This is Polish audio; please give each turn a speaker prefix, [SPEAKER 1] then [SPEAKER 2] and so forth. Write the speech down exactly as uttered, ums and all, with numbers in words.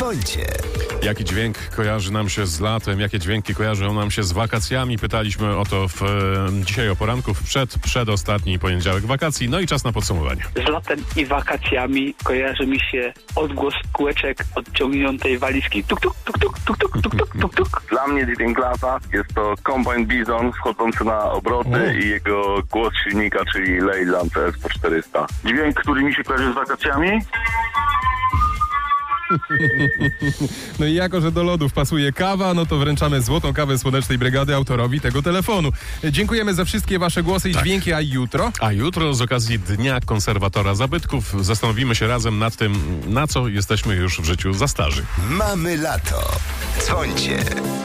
[SPEAKER 1] Dzwońcie.
[SPEAKER 2] Jaki dźwięk kojarzy nam się z latem? Jakie dźwięki kojarzą nam się z wakacjami? Pytaliśmy o to w, e, dzisiaj o poranku, w przed, przedostatni poniedziałek wakacji. No i czas na podsumowanie.
[SPEAKER 3] Z latem i wakacjami kojarzy mi się odgłos kółeczek odciągniętej walizki. Tuk, tuk, tuk, tuk, tuk, tuk, tuk, tuk, tuk, tuk.
[SPEAKER 4] Dla mnie dźwięk lata jest to Combine Bison wchodzący na obroty
[SPEAKER 2] O.
[SPEAKER 4] i jego głos silnika, czyli Leyland C S po czterysta. Dźwięk, który mi się kojarzy z wakacjami?
[SPEAKER 5] No i jako, że do lodów pasuje kawa, no to wręczamy złotą kawę Słonecznej Brygady autorowi tego telefonu. Dziękujemy za wszystkie wasze głosy i
[SPEAKER 2] Tak.
[SPEAKER 5] dźwięki, a jutro?
[SPEAKER 2] A jutro z okazji Dnia Konserwatora Zabytków zastanowimy się razem nad tym, na co jesteśmy już w życiu za starzy.
[SPEAKER 1] Mamy lato. Dzwońcie.